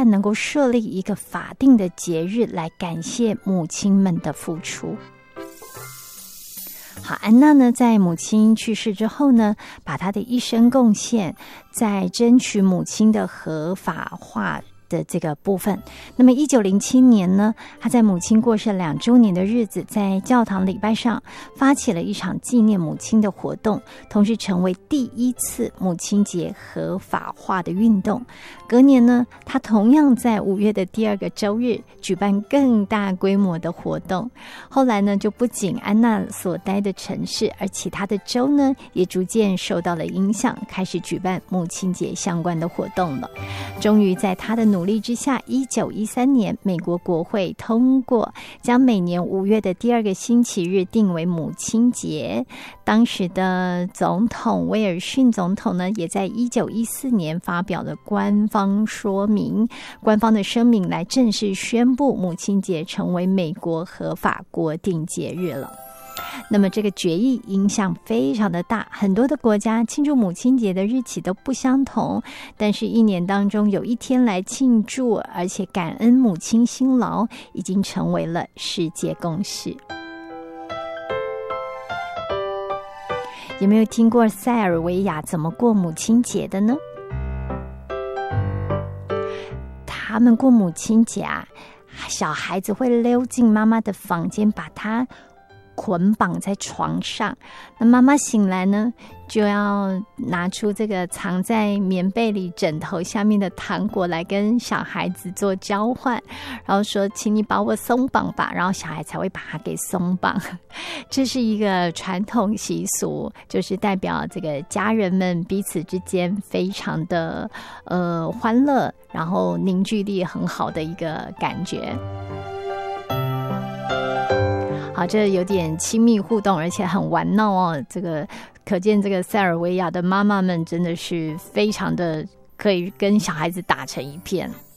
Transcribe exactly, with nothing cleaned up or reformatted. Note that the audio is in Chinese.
旦能够设立一个法定的节日来感谢母亲们的付出。好，安娜呢，在母亲去世之后呢，把她的一生贡献在争取母亲的合法化的这个部分。那么一九零七年呢，他在母亲过世两周年的日子，在教堂礼拜上发起了一场纪念母亲的活动，同时成为第一次母亲节合法化的运动。隔年呢，他同样在五月的第二个周日举办更大规模的活动。后来呢，就不仅安娜所待的城市，而其他的州呢，也逐渐受到了影响，开始举办母亲节相关的活动了。终于在他的努力之下，一九一三年，美国国会通过将每年五月的第二个星期日定为母亲节。当时的总统威尔逊总统呢，也在一九一四年发表了官方说明，官方的声明来正式宣布母亲节成为美国合法国定节日了。那么这个决议影响非常的大，很多的国家庆祝母亲节的日期都不相同，但是一年当中有一天来庆祝而且感恩母亲辛劳，已经成为了世界共识。有没有听过塞尔维亚怎么过母亲节的呢？他们过母亲节啊，小孩子会溜进妈妈的房间，把她捆绑在床上，那妈妈醒来呢，就要拿出这个藏在棉被里枕头下面的糖果来跟小孩子做交换，然后说请你把我松绑吧，然后小孩才会把它给松绑。这是一个传统习俗，就是代表这个家人们彼此之间非常的呃欢乐，然后凝聚力很好的一个感觉。好，这有点亲密互动，而且很玩闹哦。这个可见，这个塞尔维亚的妈妈们真的是非常的可以跟小孩子打成一片。